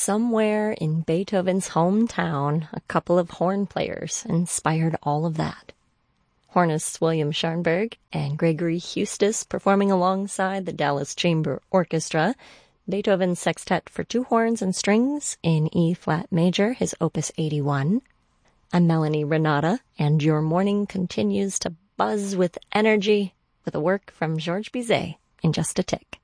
somewhere in Beethoven's hometown, a couple of horn players inspired all of that. Hornists William Scharnberg and Gregory Hustis performing alongside the Dallas Chamber Orchestra, Beethoven's Sextet for two horns and strings in E-flat major, his Opus 81. I'm Melanie Renata, and your morning continues to buzz with energy with a work from Georges Bizet in just a tick.